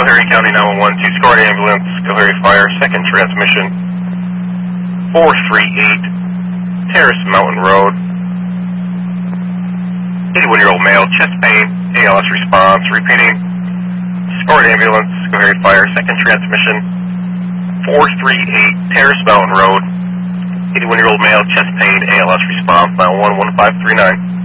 Schoharie County 911, 2 Schoharie Ambulance, Schoharie Fire, second transmission, 438 Terrace Mountain Road. 81-year-old male, chest pain, ALS response. Repeating, Schoharie Ambulance, Schoharie Fire, second transmission, 438 Terrace Mountain Road. 81-year-old male, chest pain, ALS response, 911-1539.